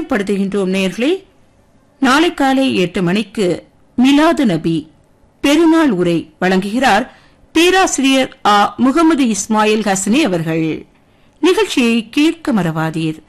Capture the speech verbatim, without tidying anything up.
நினைவுபடுத்துகின்றோம் நேயர்களே, நாளை காலை எட்டு மணிக்கு மிலாது நபி பெருநாள் உரை வழங்குகிறார் பேராசிரியர் ஆ முகமது இஸ்மாயில் ஹசனி அவர்கள். நிகழ்ச்சியை கேட்க மறவாதீர்.